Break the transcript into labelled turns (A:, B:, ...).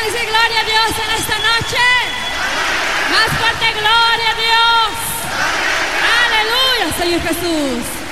A: dice gloria a Dios en esta noche? Más fuerte, gloria a Dios. Aleluya, Señor Jesús.